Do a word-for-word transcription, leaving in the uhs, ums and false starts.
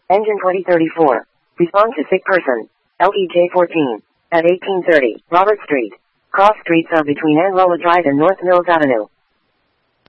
Engine twenty thirty-four. Respond to sick person. L E J fourteen. At eighteen thirty, Robert Street. Cross streets are between Angola Drive and North Mills Avenue.